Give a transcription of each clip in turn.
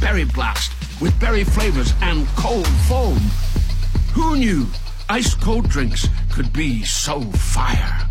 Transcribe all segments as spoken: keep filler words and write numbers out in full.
Berry Blast with berry flavors and cold foam. Who knew ice-cold drinks could be so fire?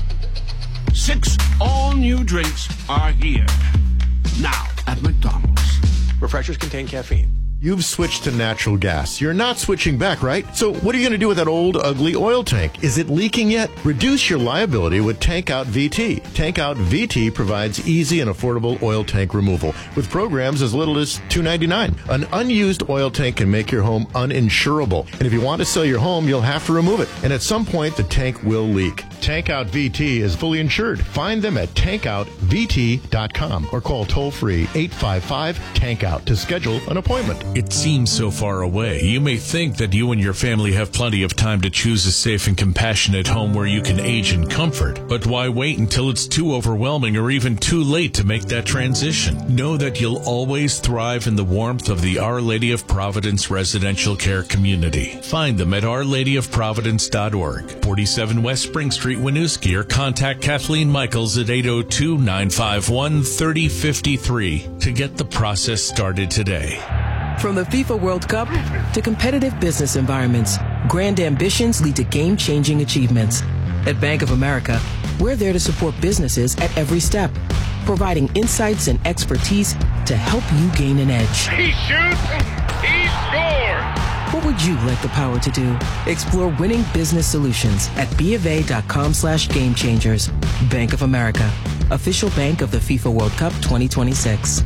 Six all-new drinks are here. Now at McDonald's. Refreshers contain caffeine. You've switched to natural gas. You're not switching back, right? So what are you going to do with that old, ugly oil tank? Is it leaking yet? Reduce your liability with Tank Out V T. Tank Out V T provides easy and affordable oil tank removal with programs as little as two dollars and ninety-nine cents. An unused oil tank can make your home uninsurable. And if you want to sell your home, you'll have to remove it. And at some point, the tank will leak. Tank Out V T is fully insured. Find them at tank out v t dot com or call toll-free eight five five tank out to schedule an appointment. It seems so far away. You may think that you and your family have plenty of time to choose a safe and compassionate home where you can age in comfort. But why wait until it's too overwhelming or even too late to make that transition? Know that you'll always thrive in the warmth of the Our Lady of Providence residential care community. Find them at our lady of providence dot org, forty-seven West Spring Street, Winooski, or contact Kathleen Michaels at eight oh two, nine five one, three oh five three to get the process started today. From the FIFA World Cup to competitive business environments, grand ambitions lead to game-changing achievements. At Bank of America, we're there to support businesses at every step, providing insights and expertise to help you gain an edge. He shoots, he scores! What would you like the power to do? Explore winning business solutions at bofa.com slash game changers. Bank of America, official bank of the FIFA World Cup twenty twenty-six.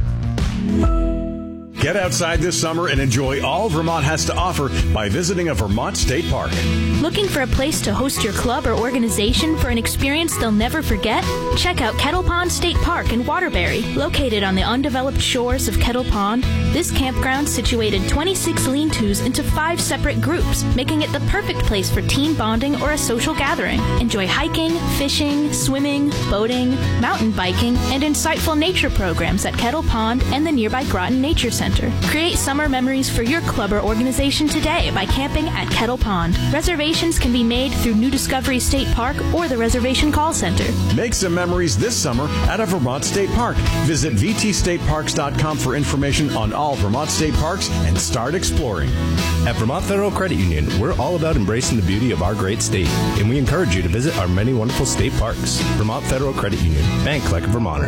Get outside this summer and enjoy all Vermont has to offer by visiting a Vermont state park. Looking for a place to host your club or organization for an experience they'll never forget? Check out Kettle Pond State Park in Waterbury. Located on the undeveloped shores of Kettle Pond, this campground situated twenty-six lean-tos into five separate groups, making it the perfect place for team bonding or a social gathering. Enjoy hiking, fishing, swimming, boating, mountain biking, and insightful nature programs at Kettle Pond and the nearby Groton Nature Center. Create summer memories for your club or organization today by camping at Kettle Pond. Reservations can be made through New Discovery State Park or the Reservation Call Center. Make some memories this summer at a Vermont state park. Visit v t state parks dot com for information on all Vermont state parks and start exploring. At Vermont Federal Credit Union, we're all about embracing the beauty of our great state, and we encourage you to visit our many wonderful state parks. Vermont Federal Credit Union, bank like a Vermonter.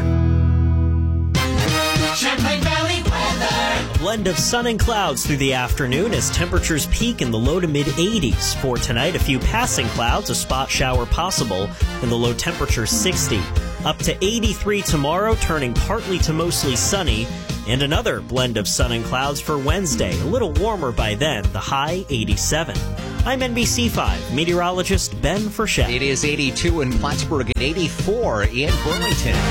Champlain Valley weather. Blend of sun and clouds through the afternoon as temperatures peak in the low to mid eighties. For tonight, a few passing clouds, a spot shower possible, and the low temperature sixty. Up to eighty-three tomorrow, turning partly to mostly sunny. And another blend of sun and clouds for Wednesday. A little warmer by then, the high eighty-seven. I'm N B C five meteorologist Ben Frechette. It is eighty-two in Plattsburgh and eighty-four in Burlington.